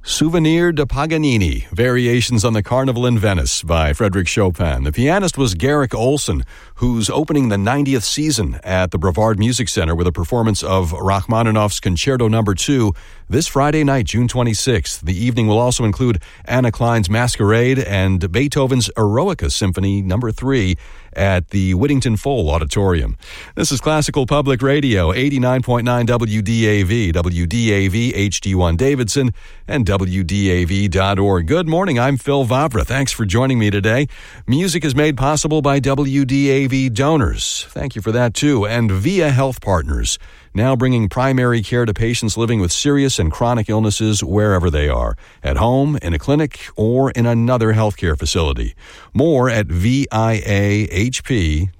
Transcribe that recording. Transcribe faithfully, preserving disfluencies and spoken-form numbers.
Souvenir de Paganini, Variations on the Carnival in Venice by Frédéric Chopin. The pianist was Garrick Olson, who's opening the ninetieth season at the Brevard Music Center with a performance of Rachmaninoff's Concerto Number two this Friday night, June twenty-sixth. The evening will also include Anna Klein's Masquerade and Beethoven's Eroica Symphony Number three at the Whittington Fowl Auditorium. This is Classical Public Radio, eighty-nine point nine W D A V, W D A V H D one Davidson, and W D A V dot org. Good morning, I'm Phil Vavra. Thanks for joining me today. Music is made possible by W D A V donors. Thank you for that, too. And Via Health Partners, now bringing primary care to patients living with serious and chronic illnesses wherever they are, at home, in a clinic, or in another healthcare facility. More at V I A H P